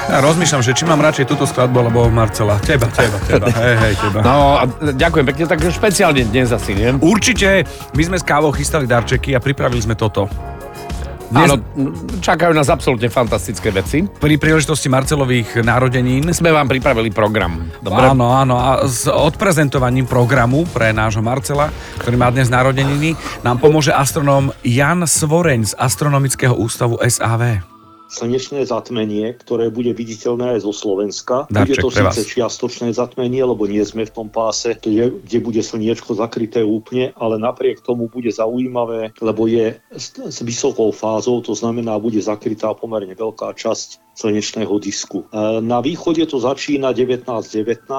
Ja rozmýšľam, že či mám radšej túto skladbu, alebo Marcela. Teba. Hej, teba. No a ďakujem pekne, tak špeciálne dnes asi, nie? Určite, my sme s Kávou chystali darčeky a pripravili sme toto. Áno, čakajú nás absolútne fantastické veci. Pri príležitosti Marcelových narodenín Sme vám pripravili program. Dobre? Áno, a s odprezentovaním programu pre nášho Marcela, ktorý má dnes narodeniny, nám pomôže astronóm Jan Svoreň z Astronomického ústavu SAV. Slnečné zatmenie, ktoré bude viditeľné aj zo Slovenska. Darček Bude to pre vás. síce čiastočné zatmenie, lebo nie sme v tom páse, kde bude slniečko zakryté úplne, ale napriek tomu bude zaujímavé, lebo je s vysokou fázou, to znamená, bude zakrytá pomerne veľká časť slnečného disku. Na východe to začína 19.19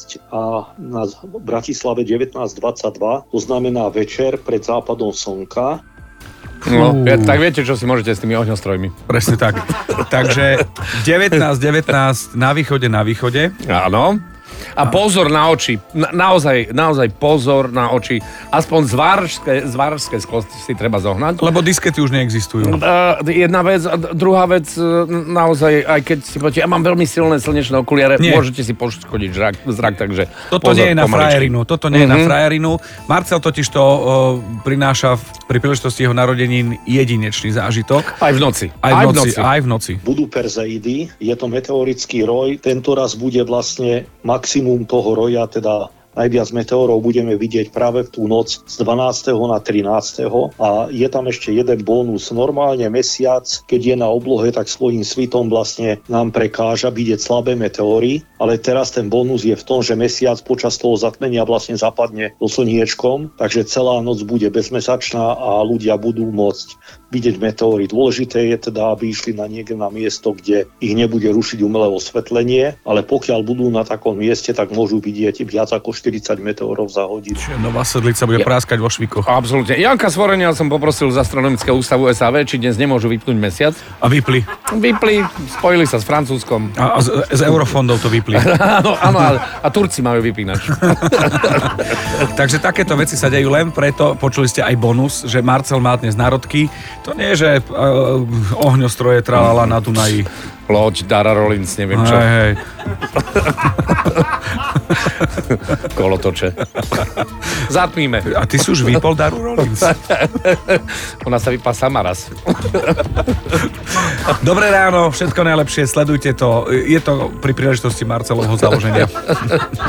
a na Bratislave 19.22, to znamená večer pred západom slnka. No, tak viete, čo si môžete s tými ohňostrojmi. Presne tak. Takže 19.19 na východe. Áno. A pozor na oči. Naozaj pozor na oči. Aspoň zváržské sklo si treba zohnať. Lebo diskety už neexistujú. Jedna vec. A druhá vec, naozaj, aj keď si poviete, ja mám veľmi silné slnečné okuliare, môžete si poškodiť zrak, takže Toto pozor, nie je na pomaličky. frajerinu. Marcel totiž to prináša pri príležitosti jeho narodenín jedinečný zážitok. Aj v noci. Aj v noci. Budú Perseidy, je to meteorický roj, tento raz bude vlastne maximum toho roja, teda najviac meteorov budeme vidieť práve v tú noc z 12. na 13. A je tam ešte jeden bonus. Normálne mesiac, keď je na oblohe, tak svojím svitom vlastne nám prekáža vidieť slabé meteóry, ale teraz ten bonus je v tom, že mesiac počas toho zatmenia vlastne zapadne do slniečkom, takže celá noc bude bezmesačná a ľudia budú môcť vidieť meteóry. Dôležité je teda, aby išli na niekde na miesto, kde ich nebude rušiť umelé osvetlenie, ale pokiaľ budú na takom mieste, tak môžu vidieť viac ako 40 meteorov za hodinu. Čiže Nová Sedlica bude práskať vo švikoch. Absolútne. Janka Svorenia som poprosil z Astronomického ústavu SAV, či dnes nemôžu vypnúť mesiac. A vypli. Vypli, spojili sa s Francúzskom. A z eurofondov to vypli. Áno, a Turci majú vypínač. Takže takéto veci sa dejú len preto, počuli ste aj bonus, že Marcel má dnes národky. To nie je, že ohňostroje tralala na Dunaji. Loď, Dara Rollins, neviem čo. Hej. Kolotoče. Zatmíme. A ty si už vypol Daru Rollins? Ona sa vypá sama raz. Dobré ráno, všetko najlepšie, sledujte to. Je to pri príležitosti Marcelovho založenia.